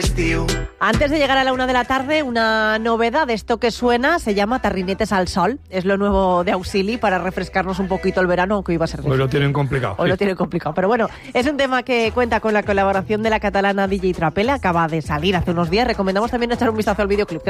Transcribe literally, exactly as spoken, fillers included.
Antes de llegar a la una de la tarde, una novedad de esto que suena se llama Tarrinetes al Sol. Es lo nuevo de Auxili para refrescarnos un poquito el verano, aunque iba a ser difícil. Hoy lo tienen complicado. Hoy sí. lo tienen complicado. Pero bueno, es un tema que cuenta con la colaboración de la catalana D J Trapela. Acaba de salir hace unos días. Recomendamos también echar un vistazo al videoclip.